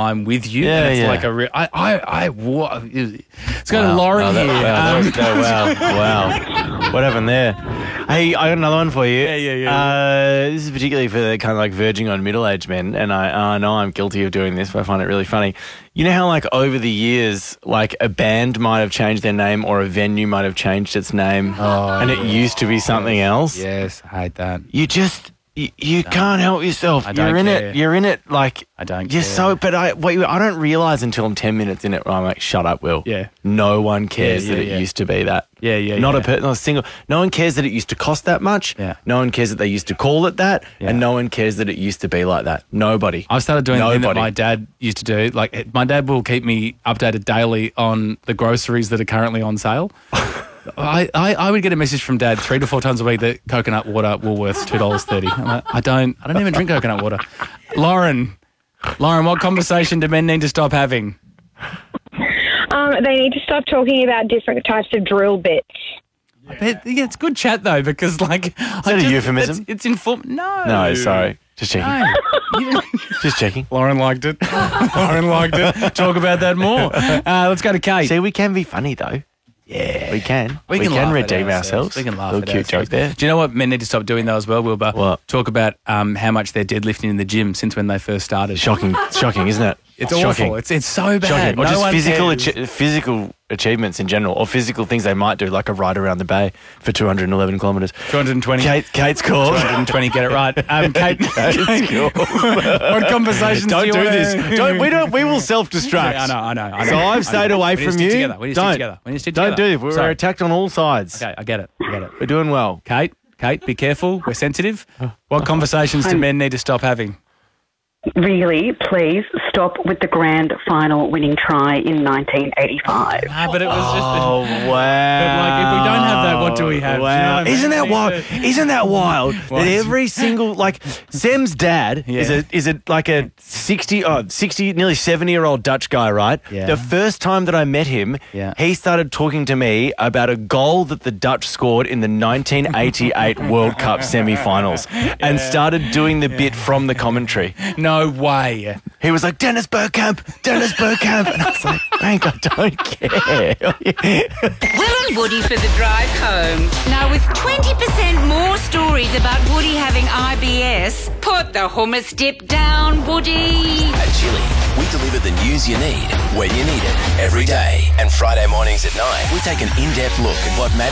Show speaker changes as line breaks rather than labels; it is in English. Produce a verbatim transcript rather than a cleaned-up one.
time with you.
Yeah,
and it's
yeah.
like a real. I, I, I. wa- Let's go
Wow.
to Lauren
Oh, that-
here.
Wow,
Um,
that- that- wow, wow. What happened there? Hey, I got another one for you.
Yeah, yeah, yeah.
Uh, this is particularly for the kind of like verging on middle-aged men, and I, I know I'm guilty of doing this, but I find it really funny. You know how like over the years, like a band might have changed their name or a venue might have changed its name,
Oh,
and it
yes.
used to be something else.
Yes, I hate that.
You just you, you can't help yourself.
I don't
You're in
care.
it. You're in it. Like
I don't
You're
care.
so. But I wait. I don't realize until I'm ten minutes in it. I'm like, shut up, Will.
Yeah.
No one cares
Yeah, yeah,
that it
yeah.
used to be that.
Yeah, yeah,
Not
yeah.
a per- not a single. No one cares that it used to cost that much.
Yeah.
No one cares that they used to call it that,
Yeah.
and no one cares that it used to be like that. Nobody.
I've started doing the thing that
Nobody.
my dad used to do. Like, it- my dad will keep me updated daily on the groceries that are currently on sale. I, I, I would get a message from Dad three to four times a week that coconut water Woolworths two dollars thirty. Like, I don't I don't even drink coconut water. Lauren, Lauren, what conversation do men need to stop having?
Um, they need to stop talking about different types of drill bits.
I bet, yeah, it's good chat though because like is
that a euphemism?
It's, it's inform. No,
No, sorry. Just checking.
No. You-
Just checking.
Lauren liked it. Lauren liked it. Talk about that more. Uh, let's go to Kate.
See, we can be funny though.
Yeah,
We can.
We
We,
can
can,
laugh at
redeem
ourselves.
ourselves.
We can laugh
Little
at
cute
ourselves.
joke there.
Do you know what men need to stop doing though as well, Wilbur?
What?
Talk about um, how much they're deadlifting in the gym since when they first started.
Shocking, shocking, isn't it?
It's
shocking.
awful. It's it's so bad.
Shocking. Or
No
just
one
physical
cares.
achi- physical achievements in general, or physical things they might do, like a ride around the bay for two hundred eleven kilometres.
two hundred twenty.
Kate, Kate's called.
two hundred twenty. Get it right. Um, Kate.
Kate's called.
What conversations
Don't
do
do
you wanna-
this. Don't. We don't. We will self-destruct.
Yeah, I know. I know. I know.
So
I
I've stayed
know.
away
We need to
from
stick
you.
Together. We need to
don't.
stick together. We need to stick
Don't
together.
do. We're
Sorry.
attacked on all sides.
Okay, I get it. I get it.
We're doing well.
Kate, Kate, be careful. We're sensitive. What conversations do men need to stop having?
Really, please stop with the grand final winning try in nineteen eighty-five.
Ah, but it was just.
Oh
The,
wow!
but like, if we don't have that, what do we have? Do you know
Wow!
what I mean?
Isn't that
We need
wild?
to-
Isn't that wild?
What?
That every single like Sem's dad is
Yeah.
a is a like a sixty, oh, sixty, nearly seventy year old Dutch guy, right?
Yeah.
The first time that I met him,
Yeah.
he started talking to me about a goal that the Dutch scored in the nineteen eighty-eight World Cup semi-finals, and started doing the bit from the commentary.
No way.
He was like, Dennis Bergkamp, Dennis Bergkamp. And I was like, Frank, I don't care.
Will and Woody for the drive home. Now, with twenty percent more stories about Woody having I B S, put the hummus dip down, Woody.
At Chili, we deliver the news you need when you need it every day. And Friday mornings at nine, we take an in-depth look at what matters.